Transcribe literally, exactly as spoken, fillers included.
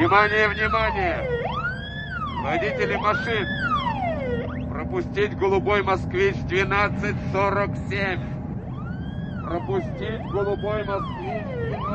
Внимание, внимание! Водители машин! Пропустить голубой москвич двенадцать сорок семь! Пропустить голубой москвич двенадцать